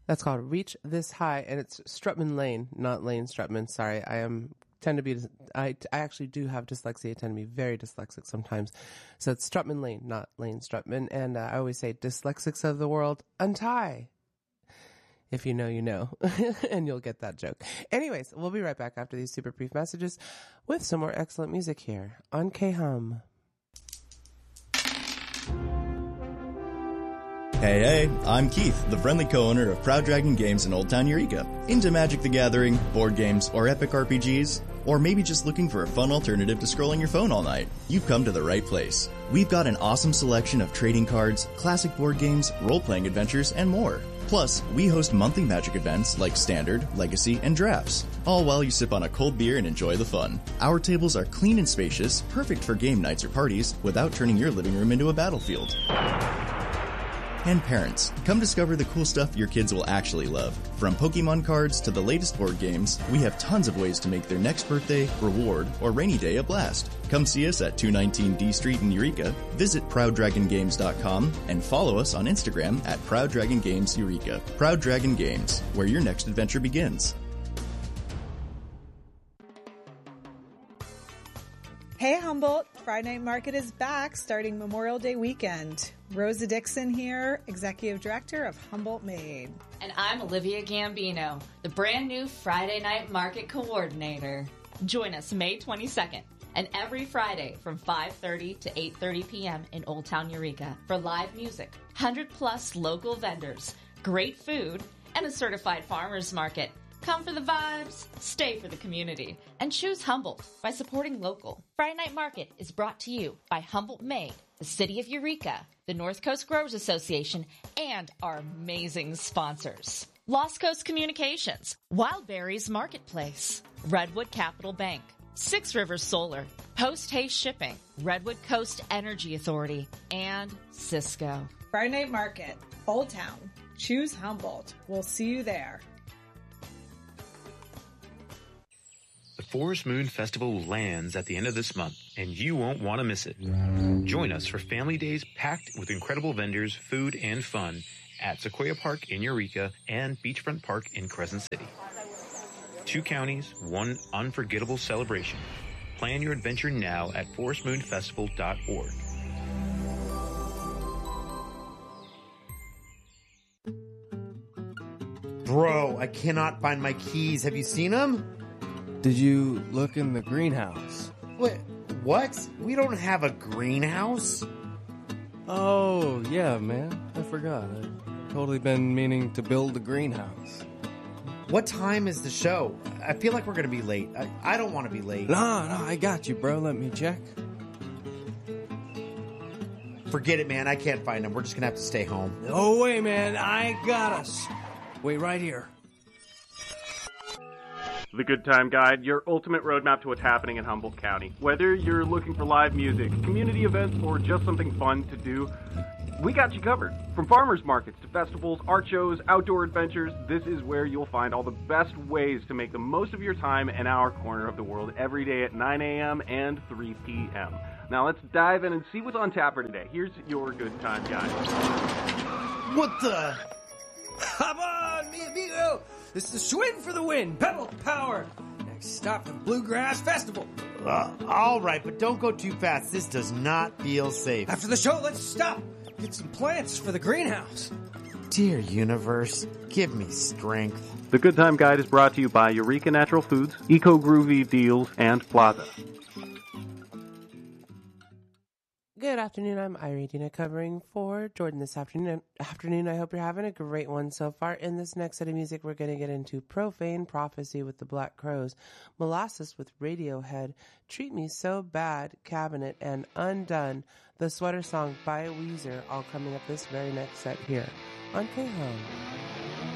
That's called Reach This High, and it's Strutman Lane, not Lane Strutman. Sorry, I actually do have dyslexia. I tend to be very dyslexic sometimes. So it's Strutman Lane, not Lane Strutman. And I always say, dyslexics of the world, untie. If you know, you know. And you'll get that joke. Anyways, we'll be right back after these super brief messages with some more excellent music here on K-Hum. Hey, I'm Keith, the friendly co-owner of Proud Dragon Games in Old Town Eureka. Into Magic the Gathering, board games, or epic RPGs? Or maybe just looking for a fun alternative to scrolling your phone all night? You've come to the right place. We've got an awesome selection of trading cards, classic board games, role-playing adventures, and more. Plus, we host monthly Magic events like Standard, Legacy, and Drafts, all while you sip on a cold beer and enjoy the fun. Our tables are clean and spacious, perfect for game nights or parties, without turning your living room into a battlefield. And parents, come discover the cool stuff your kids will actually love. From Pokemon cards to the latest board games, we have tons of ways to make their next birthday, reward, or rainy day a blast. Come see us at 219 D Street in Eureka, visit ProudDragonGames.com, and follow us on Instagram at ProudDragonGamesEureka. Proud Dragon Games, where your next adventure begins. Hey Humboldt, Friday Night Market is back starting Memorial Day weekend. Rosa Dixon here, Executive Director of Humboldt Made. And I'm Olivia Gambino, the brand new Friday Night Market Coordinator. Join us May 22nd and every Friday from 5:30 to 8:30 p.m. in Old Town Eureka for live music, 100 plus local vendors, great food, and a certified farmers market. Come for the vibes, stay for the community, and choose Humboldt by supporting local. Friday Night Market is brought to you by Humboldt Made, the City of Eureka, the North Coast Growers Association, and our amazing sponsors. Lost Coast Communications, Wild Berries Marketplace, Redwood Capital Bank, Six Rivers Solar, Post Haste Shipping, Redwood Coast Energy Authority, and Cisco. Friday Night Market, Old Town. Choose Humboldt. We'll see you there. The Forest Moon Festival lands at the end of this month, and you won't want to miss it. Join us for family days packed with incredible vendors, food, and fun at Sequoia Park in Eureka and Beachfront Park in Crescent City. 2 counties, one unforgettable celebration. Plan your adventure now at forestmoonfestival.org. Bro, I cannot find my keys. Have you seen them? Did you look in the greenhouse? Wait, what? We don't have a greenhouse? Oh, yeah, man. I forgot. I've totally been meaning to build a greenhouse. What time is the show? I feel like we're going to be late. I don't want to be late. No, I got you, bro. Let me check. Forget it, man. I can't find them. We're just going to have to stay home. No way, man. I got us. Wait right here. The Good Time Guide, your ultimate roadmap to what's happening in Humboldt County. Whether you're looking for live music, community events, or just something fun to do, we got you covered. From farmers markets to festivals, art shows, outdoor adventures, this is where you'll find all the best ways to make the most of your time in our corner of the world every day at 9 a.m. and 3 p.m. Now let's dive in and see what's on tap for today. Here's your Good Time Guide. What the? Come on, mi amigo! This is a Schwinn for the win! Pedal power! Next stop, the Bluegrass Festival! All right, but don't go too fast. This does not feel safe. After the show, let's stop! Get some plants for the greenhouse! Dear universe, give me strength. The Good Time Guide is brought to you by Eureka Natural Foods, Eco Groovy Deals, and Plaza. Good afternoon, I'm Iridina covering for Jordan this afternoon. I hope you're having a great one so far. In this next set of music, we're going to get into Profane Prophecy with the Black Crowes, Molasses with Radiohead, Treat Me So Bad, Cabinet, and Undone, the Sweater Song by Weezer, all coming up this very next set here on K-Home.